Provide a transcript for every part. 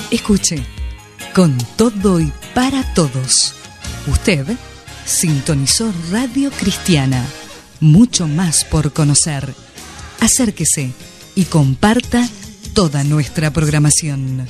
Escuche, con todo y para todos. Usted sintonizó Radio Cristiana. Mucho más por conocer. Acérquese y comparta toda nuestra programación.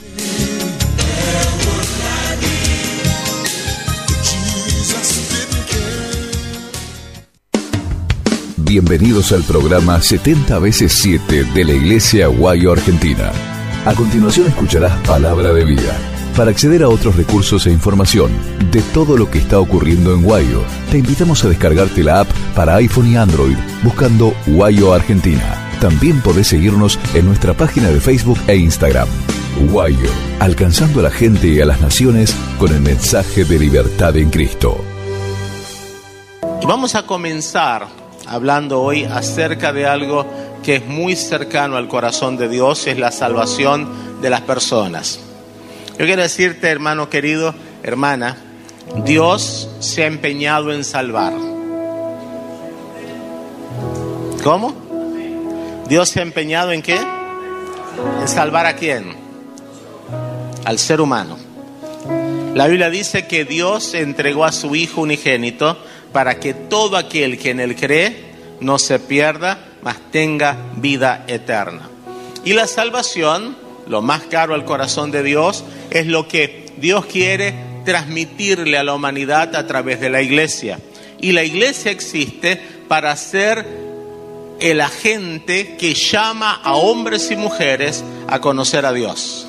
Bienvenidos al programa 70 veces 7 de la Iglesia Guayo Argentina. A continuación escucharás Palabra de Vida. Para acceder a otros recursos e información de todo lo que está ocurriendo en Guayo, te invitamos a descargarte la app para iPhone y Android buscando Guayo Argentina. También podés seguirnos en nuestra página de Facebook e Instagram. Guayo, alcanzando a la gente y a las naciones con el mensaje de libertad en Cristo. Y vamos a comenzar hablando hoy acerca de algo que es muy cercano al corazón de Dios, es la salvación de las personas. Yo quiero decirte, hermano querido, hermana, Dios se ha empeñado en salvar. ¿Cómo? ¿Dios se ha empeñado en qué? ¿En salvar a quién? Al ser humano. La Biblia dice que Dios entregó a su Hijo unigénito para que todo aquel que en Él cree no se pierda, mas tenga vida eterna. Y la salvación, lo más caro al corazón de Dios, es lo que Dios quiere transmitirle a la humanidad a través de la iglesia. Y la iglesia existe para ser el agente que llama a hombres y mujeres a conocer a Dios.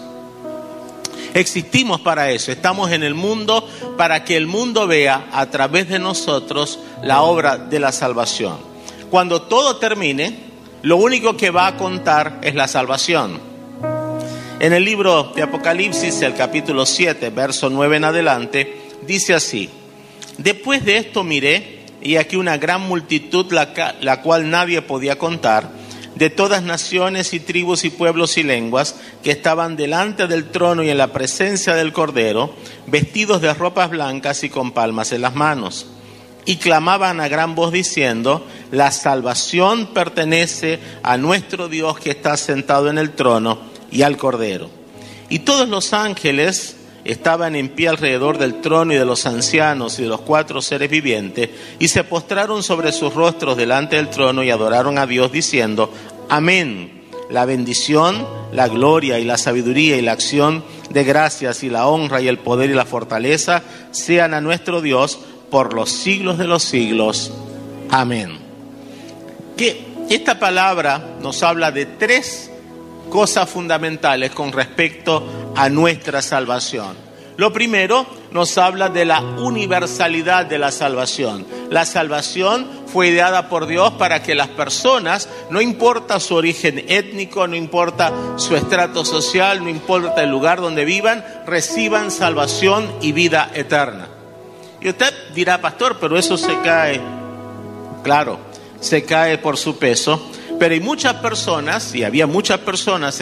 Existimos para eso, estamos en el mundo para que el mundo vea a través de nosotros la obra de la salvación. Cuando todo termine, lo único que va a contar es la salvación. En el libro de Apocalipsis, el capítulo 7, verso 9 en adelante, dice así: Después de esto miré, y aquí una gran multitud, la cual nadie podía contar, de todas naciones y tribus y pueblos y lenguas, que estaban delante del trono y en la presencia del Cordero, vestidos de ropas blancas y con palmas en las manos. Y clamaban a gran voz diciendo: la salvación pertenece a nuestro Dios que está sentado en el trono y al Cordero. Y todos los ángeles estaban en pie alrededor del trono y de los ancianos y de los 4 seres vivientes, y se postraron sobre sus rostros delante del trono y adoraron a Dios diciendo: Amén. La bendición, la gloria y la sabiduría y la acción de gracias y la honra y el poder y la fortaleza sean a nuestro Dios por los siglos de los siglos. Amén. Que esta palabra nos habla de 3 cosas fundamentales con respecto a nuestra salvación. Lo primero, nos habla de la universalidad de la salvación. La salvación fue ideada por Dios para que las personas, no importa su origen étnico, no importa su estrato social, no importa el lugar donde vivan, reciban salvación y vida eterna. Y usted dirá: pastor, pero eso se cae. Claro, se cae por su peso, pero hay muchas personas, y había muchas personas